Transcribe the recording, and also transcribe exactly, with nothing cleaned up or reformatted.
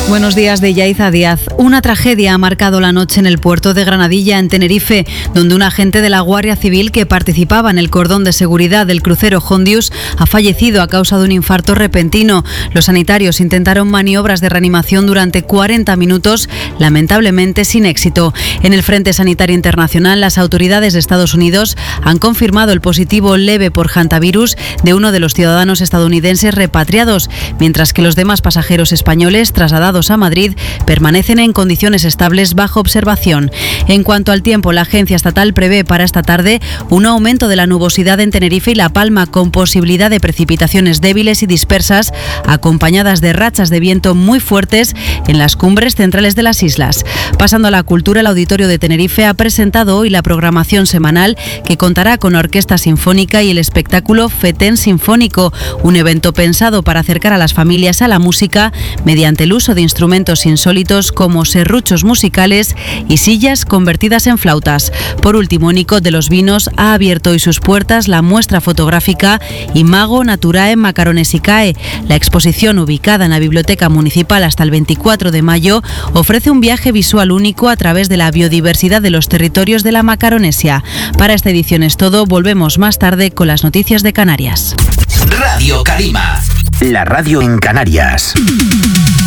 Buenos días, de Yaiza Díaz. Una tragedia ha marcado la noche en el puerto de Granadilla, en Tenerife, donde un agente de la Guardia Civil que participaba en el cordón de seguridad del crucero Hondius ha fallecido a causa de un infarto repentino. Los sanitarios intentaron maniobras de reanimación durante cuarenta minutos, lamentablemente sin éxito. En el frente sanitario internacional, las autoridades de Estados Unidos han confirmado el positivo leve por hantavirus de uno de los ciudadanos estadounidenses repatriados, mientras que los demás pasajeros españoles trasladados a Madrid permanecen en condiciones estables bajo observación. En cuanto al tiempo, la agencia estatal prevé para esta tarde un aumento de la nubosidad en Tenerife y La Palma, con posibilidad de precipitaciones débiles y dispersas, acompañadas de rachas de viento muy fuertes en las cumbres centrales de las islas. Pasando a la cultura, el Auditorio de Tenerife ha presentado hoy la programación semanal, que contará con orquesta sinfónica y el espectáculo Fetén Sinfónico, un evento pensado para acercar a las familias a la música mediante el uso de instrumentos insólitos como serruchos musicales y sillas convertidas en flautas. Por último, Nicot de los Vinos ha abierto hoy sus puertas la muestra fotográfica Imago Naturae Macaronesicae. La exposición, ubicada en la Biblioteca Municipal hasta el veinticuatro de mayo, ofrece un viaje visual único a través de la biodiversidad de los territorios de la Macaronesia. Para esta edición es todo. Volvemos más tarde con las noticias de Canarias. Radio Calima, la radio en Canarias.